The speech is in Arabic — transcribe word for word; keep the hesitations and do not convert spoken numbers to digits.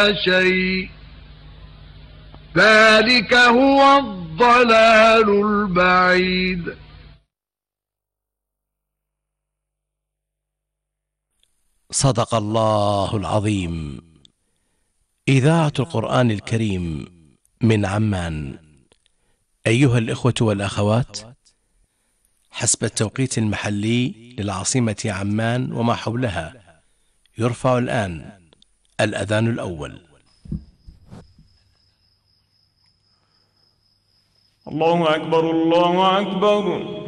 شيء ذلك هو الضلال البعيد. صدق الله العظيم. إذاعة القرآن الكريم من عمان. أيها الإخوة والأخوات، حسب التوقيت المحلي للعاصمة عمان وما حولها، يرفع الآن الأذان الأول. الله أكبر الله أكبر.